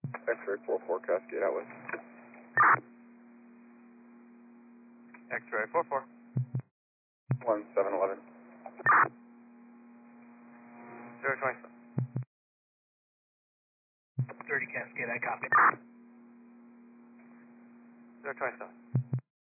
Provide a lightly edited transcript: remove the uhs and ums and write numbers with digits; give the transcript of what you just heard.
X-ray 44 Cascade Outlet. X-ray 44. 1711. 027. 30 Cascade, I copy. 027.